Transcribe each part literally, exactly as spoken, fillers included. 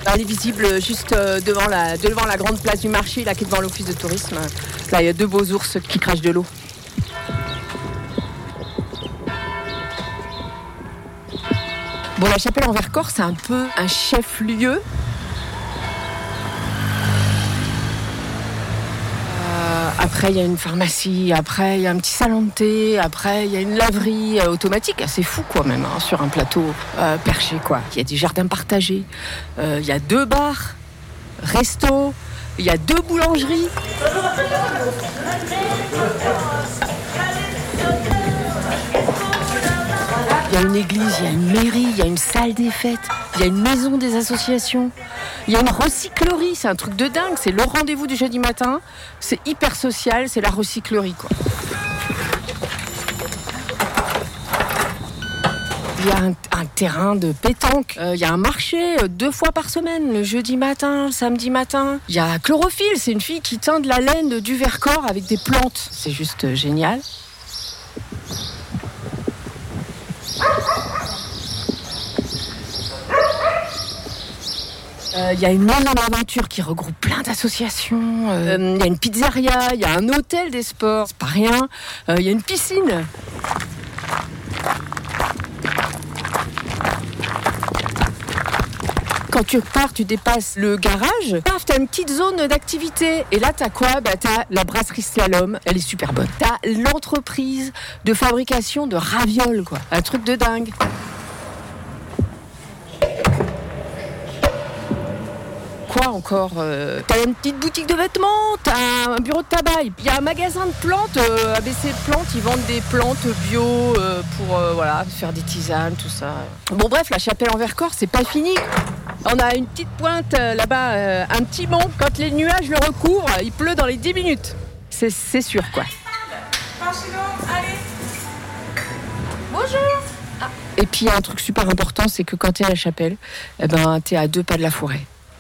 Elle est visible juste devant la, devant la grande place du marché, là, qui est devant l'office de tourisme. Là, il y a deux beaux ours qui crachent de l'eau. Bon, la Chapelle en Vercors, c'est un peu un chef-lieu. Après, il y a une pharmacie, après, il y a un petit salon de thé, après, il y a une laverie euh, automatique, assez fou, quoi, même, hein, sur un plateau euh, perché, quoi. Il y a des jardins partagés, euh, il y a deux bars, restos, il y a deux boulangeries. Il y a une église, il y a une mairie, il y a une salle des fêtes, il y a une maison des associations, il y a une recyclerie, c'est un truc de dingue, c'est le rendez-vous du jeudi matin, c'est hyper social, c'est la recyclerie, quoi. Il y a un, un terrain de pétanque, euh, il y a un marché euh, deux fois par semaine, le jeudi matin, le samedi matin. Il y a Chlorophylle, c'est une fille qui teint de la laine du Vercors avec des plantes, c'est juste euh, génial. Il euh, y a une maison d'aventure qui regroupe plein d'associations. Il euh, y a une pizzeria, il y a un hôtel des sports, c'est pas rien. Il euh, y a une piscine. Quand tu repars, tu dépasses le garage, paf, t'as une petite zone d'activité. Et là, t'as quoi ? Bah, t'as la brasserie Slalom, elle est super bonne. T'as l'entreprise de fabrication de ravioles, quoi. Un truc de dingue. Quoi encore euh, T'as une petite boutique de vêtements, t'as un bureau de tabac, il y a un magasin de plantes, euh, A B C Plantes, ils vendent des plantes bio euh, pour euh, voilà, faire des tisanes, tout ça. Bon bref, la Chapelle en Vercors, c'est pas fini. On a une petite pointe euh, là-bas, euh, un petit mont, quand les nuages le recouvrent, il pleut dans les dix minutes. C'est, c'est sûr, quoi. Allez. Bonjour. Ah. Et puis, il y a un truc super important, c'est que quand t'es à la Chapelle, eh ben, t'es à deux pas de la forêt.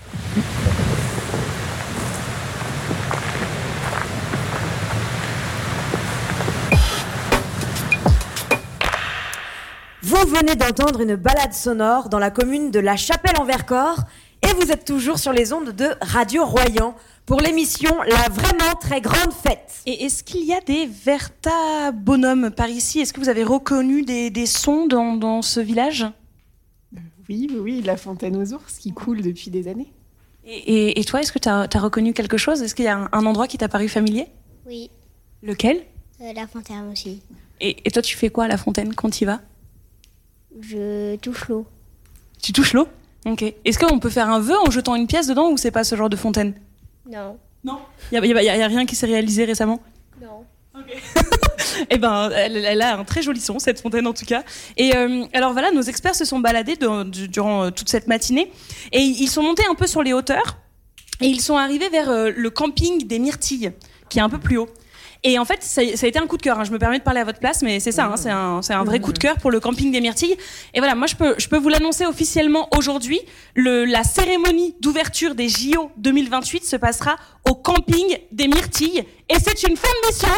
Vous venez d'entendre une balade sonore dans la commune de La Chapelle en Vercors et vous êtes toujours sur les ondes de Radio Royan pour l'émission La Vraiment Très Grande Fête. Et est-ce qu'il y a des Verta bonhommes par ici ? Est-ce que vous avez reconnu des, des sons dans, dans ce village ? Oui, oui, oui, la fontaine aux ours qui coule depuis des années. Et, et, et toi, est-ce que tu as reconnu quelque chose ? Est-ce qu'il y a un, un endroit qui t'a paru familier ? Oui. Lequel ? euh, La fontaine aussi. Et, et toi, tu fais quoi à la fontaine quand tu y vas ? Je touche l'eau. Tu touches l'eau ? Ok. Est-ce qu'on peut faire un vœu en jetant une pièce dedans ou c'est pas ce genre de fontaine ? Non. Non ? Il n'y a, y a, y a rien qui s'est réalisé récemment ? Non. Ok. Eh ben, elle, elle a un très joli son, cette fontaine en tout cas. Et euh, alors voilà, nos experts se sont baladés de, de, durant toute cette matinée et ils sont montés un peu sur les hauteurs et ils sont arrivés vers euh, le camping des Myrtilles, qui est un peu plus haut. Et en fait, ça, ça a été un coup de cœur. Hein. Je me permets de parler à votre place, mais c'est ça, hein, c'est, un, c'est un vrai coup de cœur pour le camping des Myrtilles. Et voilà, moi, je peux, je peux vous l'annoncer officiellement aujourd'hui. Le, la cérémonie d'ouverture des J O deux mille vingt-huit se passera au camping des Myrtilles. Et c'est une fin de mission.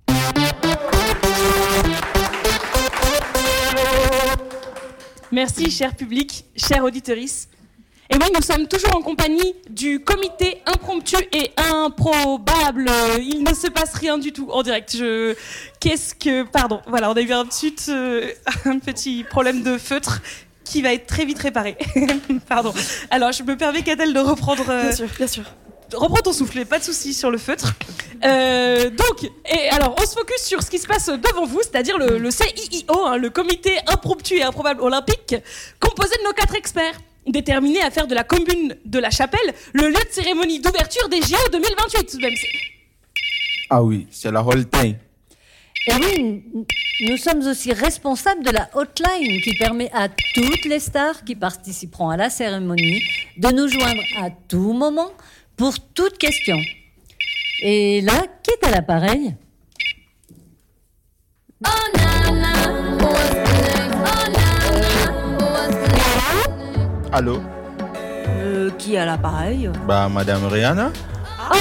Merci, cher public, chère auditorice. Et oui, nous sommes toujours en compagnie du comité impromptu et improbable. Il ne se passe rien du tout en direct. Je... Qu'est-ce que... Pardon, voilà, on a eu un petit, euh, un petit problème de feutre qui va être très vite réparé. Pardon. Alors, je me permets, Catel, de reprendre... Euh... Bien sûr, bien sûr. Reprends ton souffle, pas de soucis sur le feutre. Euh, donc, et alors, on se focus sur ce qui se passe devant vous, c'est-à-dire le, le C I I O, hein, le comité impromptu et improbable olympique, composé de nos quatre experts, déterminés à faire de la commune de La Chapelle le lieu de cérémonie d'ouverture des J O deux mille vingt-huit. Même. Ah oui, c'est la Holstein. Et oui, nous sommes aussi responsables de la hotline qui permet à toutes les stars qui participeront à la cérémonie de nous joindre à tout moment pour toute question. Et là, qui est à l'appareil ? Oh nana, what's the name? Oh nana, Allô ? Euh, qui est à l'appareil ? Bah, Madame Rihanna ? Oh,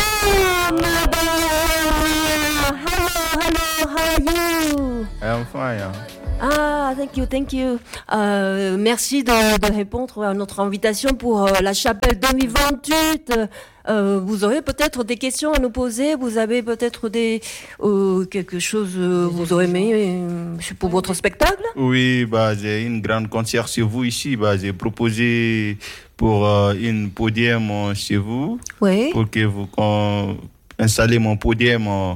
madame! Hello, hello, how are you? I'm fine. Ah, thank you, thank you. Euh, merci de, de répondre à notre invitation pour euh, la chapelle deux mille vingt-huit. Euh, vous aurez peut-être des questions à nous poser. Vous avez peut-être des euh, quelque chose euh, vous aurez aimé euh, pour votre spectacle. Oui, bah, j'ai une grande concert chez vous ici. Bah, j'ai proposé pour euh, une podium euh, chez vous. Oui. Pour que vous con- installez mon podium euh,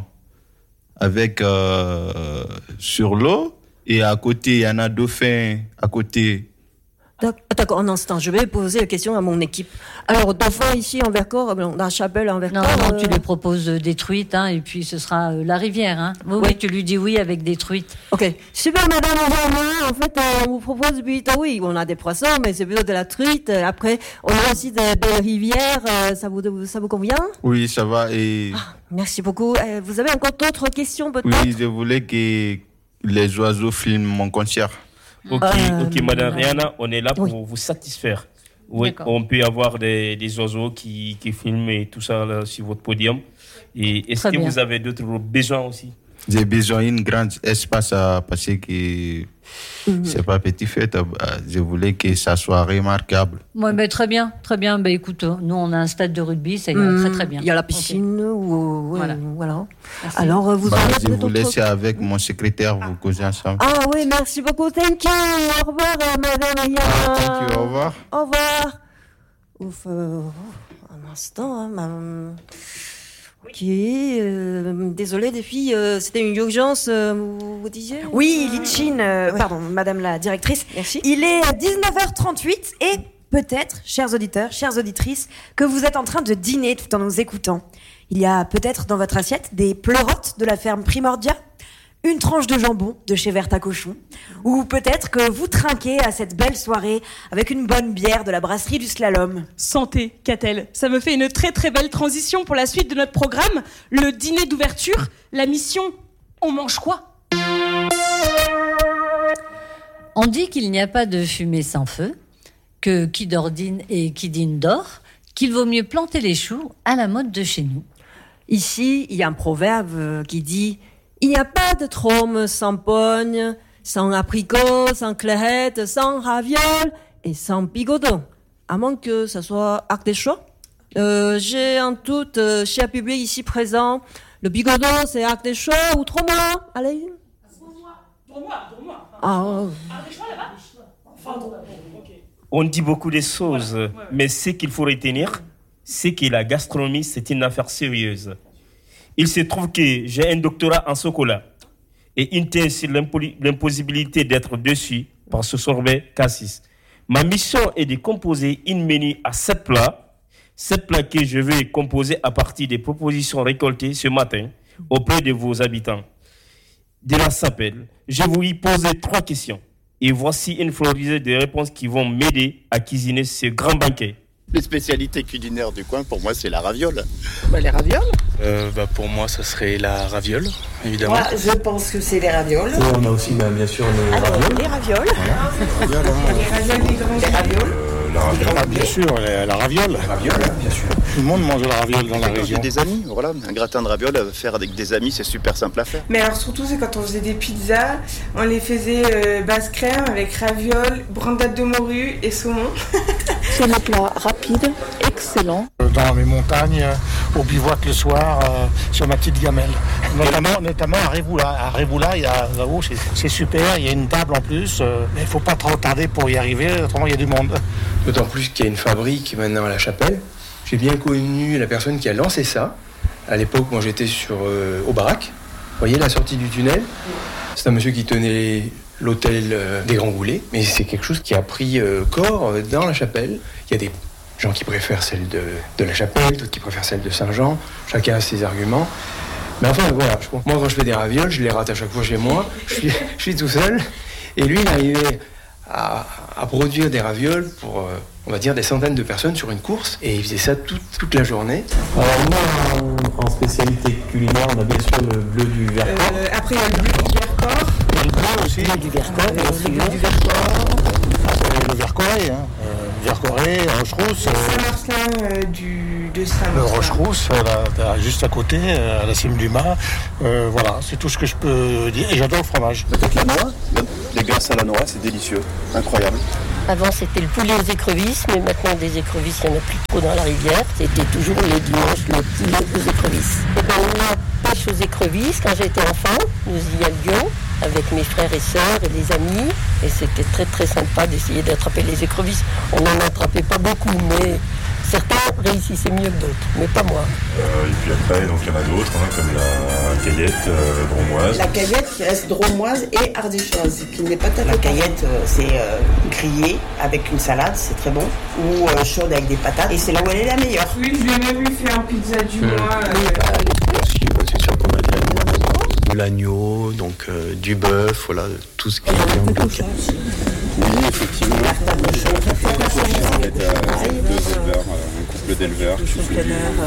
avec euh, sur l'eau. Et à côté, il y en a dauphins à côté. D'ac- D'accord, un instant, je vais poser la question à mon équipe. Alors, dauphin ici en Vercors, dans la chapelle en Non, Vercors. non, euh, tu lui proposes euh, des truites, hein, et puis ce sera euh, la rivière. Hein. Oui, Oui. oui, tu lui dis oui avec des truites. Ok, super madame, en fait, euh, on vous propose plutôt, oui, on a des poissons, mais c'est plutôt de la truite. Euh, Après, on a aussi des, des rivières, euh, ça vous, ça vous convient? Oui, ça va. Et Merci beaucoup. Euh, vous avez encore d'autres questions peut-être? oui, je voulais que les oiseaux filment mon concert. Ok, Euh, ok, Madame Rihanna, on est là pour oui. vous satisfaire. Oui, D'accord. on peut avoir des, des oiseaux qui, qui filment et tout ça là, sur votre podium. Et est-ce Très que bien. vous avez d'autres besoins aussi? J'ai besoin d'un grand espace à passer que c'est pas petit fait. euh, Je voulais que ça soit remarquable. Ouais, ben, très bien, très bien. Ben, écoute, euh, nous, on a un stade de rugby, ça ira très très bien. Il y a la Ok. piscine, ou, ouais, Voilà. voilà. Merci. Alors, euh, vous Bah, avez je peut-être vous autre- laisse avec mon secrétaire, vous causer ensemble. Ah oui, merci beaucoup, thank you. Au revoir, euh, madame Rihanna. Ah, thank you, au revoir. Au revoir. Ouf, euh, un instant, hein, ma- Ok, euh, désolé les filles, euh, c'était une urgence, euh, vous, vous disiez? Oui, Litchine, euh, Ouais. pardon, madame la directrice. Merci. Il est dix-neuf heures trente-huit et peut-être, chers auditeurs, chères auditrices, que vous êtes en train de dîner tout en nous écoutant. Il y a peut-être dans votre assiette des pleurotes de la ferme Primordia, une tranche de jambon de chez Vert à Cochon, ou peut-être que vous trinquez à cette belle soirée avec une bonne bière de la brasserie du Slalom. Santé, Catel. Ça me fait une très très belle transition pour la suite de notre programme, le dîner d'ouverture, la mission On mange quoi? On dit qu'il n'y a pas de fumée sans feu, que qui dort dîne et qui dîne dort, qu'il vaut mieux planter les choux à la mode de chez nous. Ici, il y a un proverbe euh, qui dit « Il n'y a pas de trône sans pogne, sans abricot, sans clairette, sans ravioles et sans bigodon. » À moins que ça soit arc des choix. Euh, j'ai un doute, euh, cher public ici présent, le bigodon c'est arc des choix ou trop moins? Allez. Ah, On dit beaucoup de choses, mais ce qu'il faut retenir, c'est que la gastronomie, c'est une affaire sérieuse. Il se trouve que j'ai un doctorat en chocolat et une thèse sur l'impoli- l'impossibilité d'être dessus par ce sorbet cassis. Ma mission est de composer une menu à sept plats, sept plats que je vais composer à partir des propositions récoltées ce matin auprès de vos habitants de la Chapelle. Je vous y poser trois questions et voici une florisée de réponses qui vont m'aider à cuisiner ce grand banquet. Les spécialités culinaires du coin, pour moi, c'est la raviole. Bah, les ravioles. Euh, bah, pour moi, ça serait la raviole, évidemment. Moi, je pense que c'est les ravioles. Et on a aussi, bah, bien sûr, les Alors, ravioles. les ravioles. Voilà. Les ravioles, les grands les ravioles. La raviole, bien sûr, la, la raviole. La raviole, bien sûr. Tout le monde mange de la raviole dans la région. J'ai des amis, voilà. Un gratin de raviole à faire avec des amis, c'est super simple à faire. Mais alors surtout, c'est quand on faisait des pizzas, on les faisait euh, basse crème avec ravioles, brandade de morue et saumon. C'est un plat rapide, excellent. Dans mes montagnes, au bivouac le soir, euh, sur ma petite gamelle. Notamment, notamment à Révoula. À Révoula, il y a, là-haut, c'est, c'est super, il y a une table en plus. Euh, mais il ne faut pas trop tarder pour y arriver, autrement il y a du monde. D'autant plus qu'il y a une fabrique maintenant à la Chapelle. J'ai bien connu la personne qui a lancé ça. À l'époque, moi j'étais sur, euh, au Barac. Vous voyez la sortie du tunnel? C'est un monsieur qui tenait l'hôtel euh, des Grands Goulets. Mais c'est quelque chose qui a pris euh, corps euh, dans la Chapelle. Il y a des gens qui préfèrent celle de, de la Chapelle, d'autres qui préfèrent celle de Saint-Jean. Chacun a ses arguments. Mais enfin, voilà. Je, moi, quand je fais des ravioles, je les rate à chaque fois chez moi. Je suis, je suis tout seul. Et lui, il arrivait à, à produire des ravioles pour, euh, on va dire, des centaines de personnes sur une course. Et il faisait ça toute, toute la journée. Alors moi, en, en spécialité culinaire, on a bien sûr le bleu du Vercors. Euh, après, il y a le bleu du Vercors. Et le bleu aussi. Le du Vercors. Le bleu du Vercors. Le Vercors, hein. Euh, Vercoré, Rocherousse. Saint-Marcelin euh, du, de Saint-Marcelin. Le Rocherousse, là, là, juste à côté, euh, à la cime du Mât. Euh, voilà, c'est tout ce que je peux dire. Et j'adore le fromage. Peut-être la noix. Les glaces à la noix, c'est délicieux. Incroyable. Avant, c'était le poulet aux écrevisses, mais maintenant, des écrevisses, il n'y en a plus trop dans la rivière. C'était toujours les dimanches, le poulet aux écrevisses. Et ben, la pêche aux écrevisses, quand j'étais enfant, nous y allions avec mes frères et sœurs et les amis. Et c'était très, très sympa d'essayer d'attraper les écrevisses. On n'en attrapait pas beaucoup, mais certains réussissaient mieux que d'autres, mais pas moi. Euh, et puis après, donc il y en a d'autres, hein, comme la caillette euh, dromoise. La caillette qui reste dromoise et ardéchoise, qui n'est pas tout à fait. La caillette, euh, c'est euh, grillé avec une salade, c'est très bon, ou euh, chaude avec des patates, et c'est là où elle est la meilleure. Oui, je l'ai même vu faire en pizza du Mmh. mois. Oui, bah, C'est sûr qu'on a de l'agneau, donc euh, du bœuf, voilà, tout ce qui est viande de canne. Oui, effectivement. Un couple d'éleveurs qui sont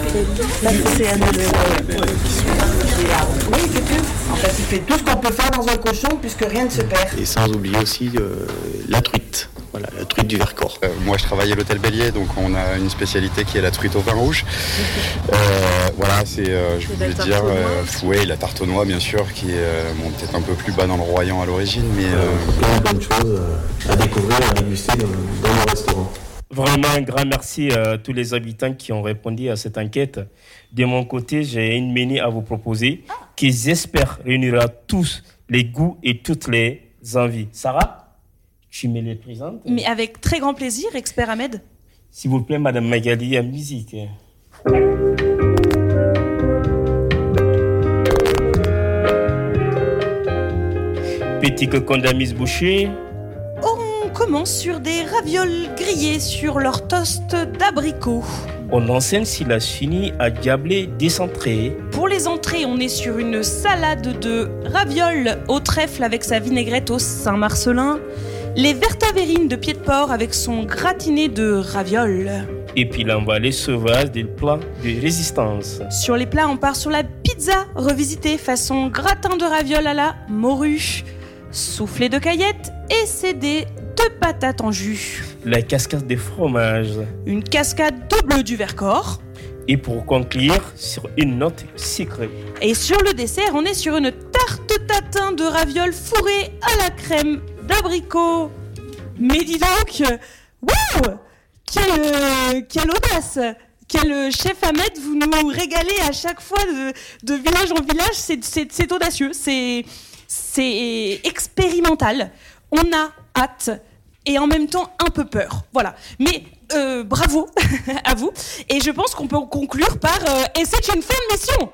oui, il fait tout. En fait, il fait tout ce qu'on peut faire dans un cochon, puisque rien ne se perd. Et sans oublier aussi euh, la truite, voilà, la truite du Vercors. Euh, moi, je travaille à l'hôtel Bélier, donc on a une spécialité qui est la truite au vin rouge. Euh, voilà, c'est, euh, je voulais dire, euh, ouais, la tarte aux noix, bien sûr, qui est euh, bon, peut-être un peu plus bas dans le Royan à l'origine, mais euh... plein de bonnes choses à découvrir, à déguster dans, dans nos restaurants. Vraiment un grand merci à tous les habitants qui ont répondu à cette enquête. De mon côté, j'ai une menu à vous proposer qui, j'espère, réunira tous les goûts et toutes les envies. Sarah, tu me les présentes? Mais avec très grand plaisir, expert Ahmed. S'il vous plaît, Madame Magali, à musique. Petit cocon d'amis bouché. On commence sur des ravioles grillées sur leur toast d'abricot. On enseigne si la chenille a diablé des entrées. Pour les entrées, on est sur une salade de ravioles au trèfle avec sa vinaigrette au Saint-Marcelin. Les vertaverines de pied de porc avec son gratiné de ravioles. Et puis l'emballé sauvage des plats de résistance. Sur les plats, on part sur la pizza revisitée façon gratin de ravioles à la morue. Soufflé de caillettes et cédé de patates en jus. La cascade des fromages. Une cascade de bleu du Vercors. Et pour conclure, sur une note sucrée. Et sur le dessert, on est sur une tarte tatin de ravioles fourrées à la crème d'abricot. Mais dis donc, waouh, quelle, euh, quelle audace! Quel chef Ahmed, vous nous régalez à chaque fois de, de village en village, c'est, c'est, c'est audacieux, c'est, c'est expérimental. On a hâte et en même temps un peu peur. Voilà. Mais euh, bravo à vous. Et je pense qu'on peut conclure par euh, et c'est une fin de mission.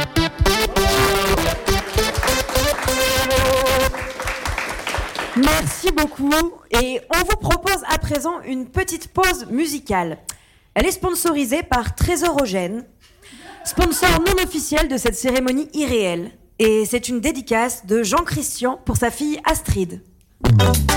Merci beaucoup. Et on vous propose à présent une petite pause musicale. Elle est sponsorisée par Trésorogène, sponsor non officiel de cette cérémonie irréelle. Et c'est une dédicace de Jean Christian pour sa fille Astrid.